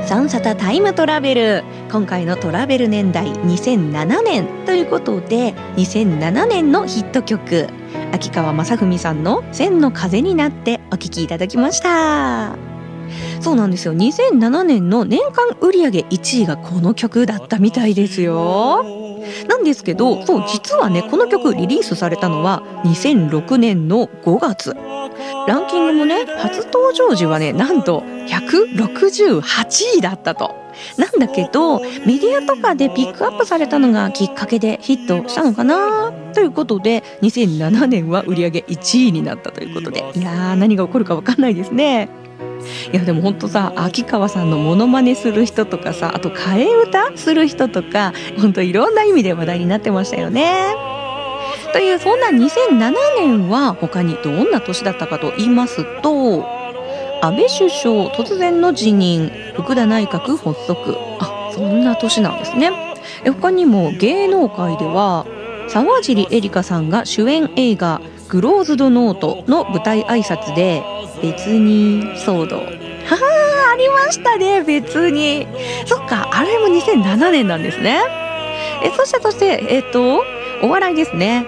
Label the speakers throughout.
Speaker 1: サンサタタイムトラベル。今回のトラベル年代2007年ということで、2007年のヒット曲、秋川雅史さんの千の風になってお聴きいただきました。そうなんですよ。2007年の年間売上1位がこの曲だったみたいですよ。なんですけど、そう実はね、この曲リリースされたのは2006年の5月。ランキングもね、初登場時はね、なんと168位だったと。なんだけど、メディアとかでピックアップされたのがきっかけでヒットしたのかなということで、2007年は売上1位になったということで、いやー、何が起こるか分かんないですね。いやでもほんとさ、秋川さんのモノマネする人とかさ、あと替え歌する人とか、ほんといろんな意味で話題になってましたよね。という、そんな2007年は他にどんな年だったかと言いますと、安倍首相突然の辞任、福田内閣発足、そんな年なんですね。他にも芸能界では沢尻エリカさんが主演映画クローズドノートの舞台挨拶で別に騒動、ありましたね。別に、そっか、あれも2007年なんですね。そしてお笑いですね。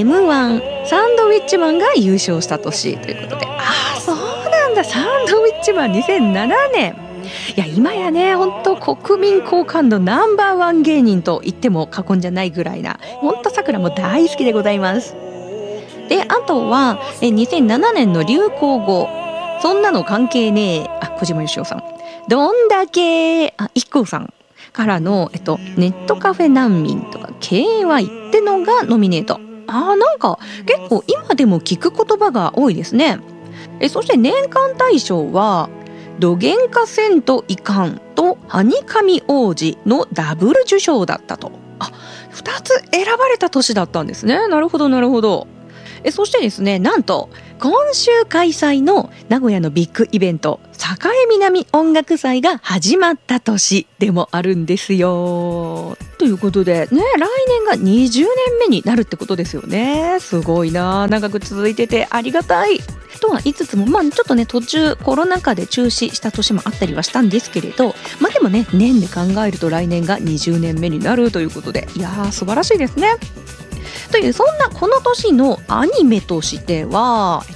Speaker 1: M1 サンドウィッチマンが優勝した年ということで、そうなんだ、サンドウィッチマン2007年。いや今やね、本当国民好感度ナンバーワン芸人と言っても過言じゃないぐらいな、本当桜も大好きでございます。で、あとは2007年の流行語、そんなの関係ねえ、小島よしおさん、どんだけIKKOさんからの、ネットカフェ難民とか KY ってのがノミネート。なんか結構今でも聞く言葉が多いですね。そして年間大賞はどげんかせんといかんとはにかみ王子のダブル受賞だったと。2つ選ばれた年だったんですね。なるほどなるほど。そしてですね、なんと今週開催の名古屋のビッグイベント、栄南音楽祭が始まった年でもあるんですよ。ということでね、来年が20年目になるってことですよね。すごいな、長く続いててありがたいとは言いつつも、ちょっとね、途中コロナ禍で中止した年もあったりはしたんですけれど、でもね、年で考えると来年が20年目になるということで、いやー、素晴らしいですね。という、そんなこの年のアニメとしては